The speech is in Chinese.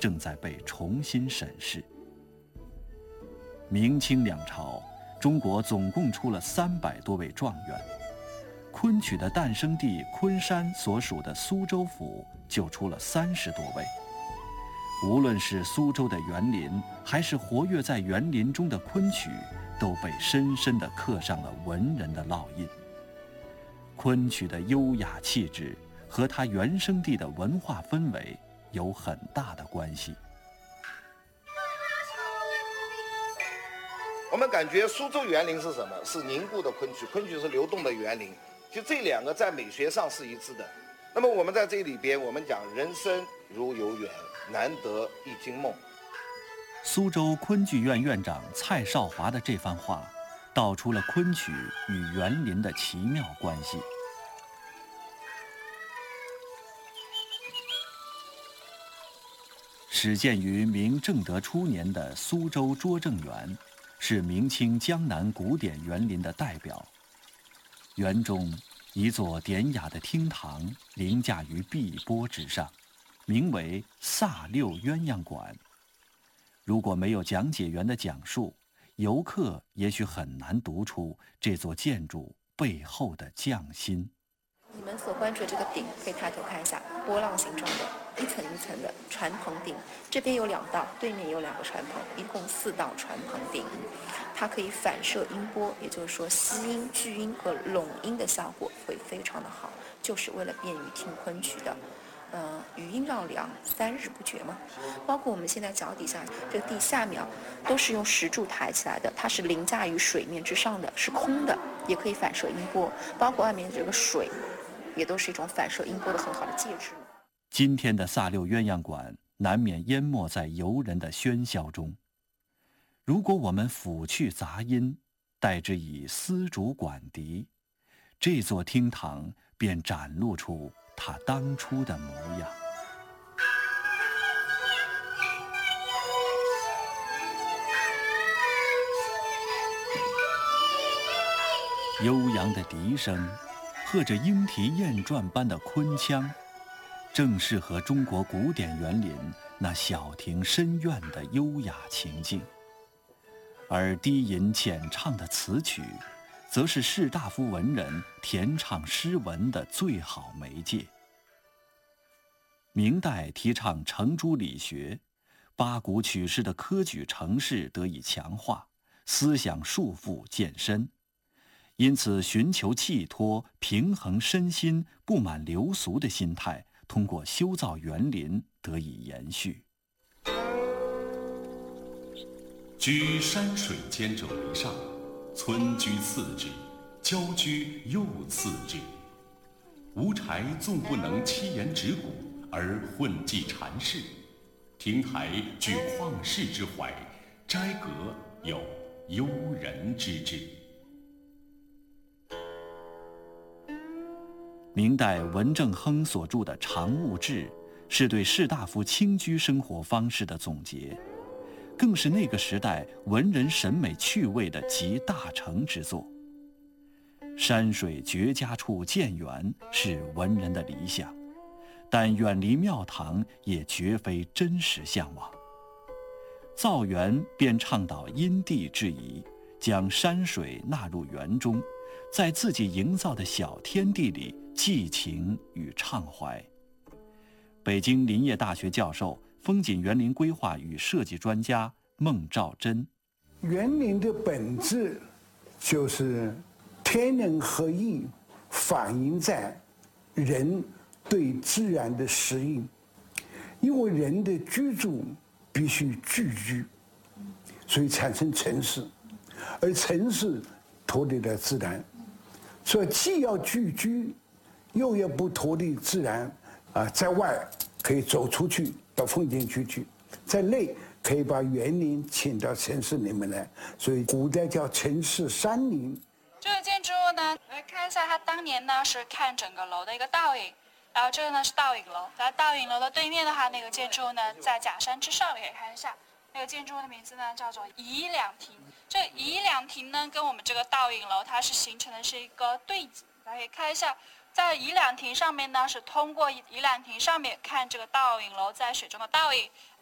正在被重新审视。明清两朝，中国总共出了300多位状元，昆曲的诞生地昆山所属的苏州府就出了30多位。无论是苏州的园林，还是活跃在园林中的昆曲，都被深深地刻上了文人的烙印。昆曲的优雅气质和它原生地的文化氛围有很大的关系。 我们感觉苏州园林是什么？是凝固的昆曲，昆曲是流动的园林，就这两个在美学上是一致的。那么我们在这里边，我们讲人生如游园，难得一惊梦。 苏州昆剧院院长蔡少华的这番话，道出了昆曲与园林的奇妙关系。始建于明正德初年的苏州拙政园，是明清江南古典园林的代表。园中一座典雅的厅堂凌驾于碧波之上，名为萨六鸳鸯馆。如果没有讲解员的讲述，游客也许很难读出这座建筑背后的匠心。 你们所关注的这个顶，可以抬头看一下，波浪形状的，一层一层的船棚顶，这边有2道，对面有2个船棚，一共4道船棚顶。它可以反射音波，也就是说吸音、聚音和拢音的效果会非常的好，就是为了便于听昆曲的。余音绕梁，3日不绝嘛。包括我们现在脚底下这个地下面都是用石柱抬起来的，它是凌驾于水面之上的，是空的，也可以反射音波。包括外面这个水，也都是一种反射音波的很好的介质。 今天的萨六鸳鸯馆难免淹没在游人的喧嚣中。如果我们抚去杂音，代之以丝竹管笛，这座厅堂便展露出它当初的模样。悠扬的笛声，和着莺啼燕转般的昆腔，正适合中国古典园林那小庭深院的优雅情境。而低吟浅唱的词曲，则是士大夫文人填唱诗文的最好媒介。明代提倡程朱理学，八股曲式的科举程式得以强化，思想束缚渐深，因此寻求寄托、平衡身心、不满流俗的心态，通过修造园林得以延续。 居山水间者为上，村居次之，郊居又次之。无柴纵不能七言指骨，而混迹禅室；亭台具旷世之怀，斋阁有幽人之志。 明代文正亨所著的《常务志》，是对士大夫清居生活方式的总结，更是那个时代文人审美趣味的集大成之作。山水绝佳处建园是文人的理想，但远离庙堂也绝非真实向往。造园便倡导因地制宜，将山水纳入园中，在自己营造的小天地里寄情与畅怀。北京林业大学教授、风景园林规划与设计专家孟兆珍： 园林的本质就是天人合一，反映在人对自然的适应。因为人的居住必须聚居，所以产生城市，而城市脱离了自然，所以既要聚居，又要不脱离自然。在外可以走出去到风景区去，在内可以把园林请到城市里面来，所以古代叫城市山林。 这个建筑物呢，来看一下，它当年呢是看整个楼的一个倒影，然后这个呢是倒影楼，在倒影楼的对面的话，那个建筑物呢在假山之上，你可以看一下，那个建筑物的名字呢叫做颐两亭。这个颐两亭呢跟我们这个倒影楼它是形成的是一个对子，大家可以看一下。在颐两亭上面呢，是通过颐两亭上面看这个倒影楼在水中的倒影，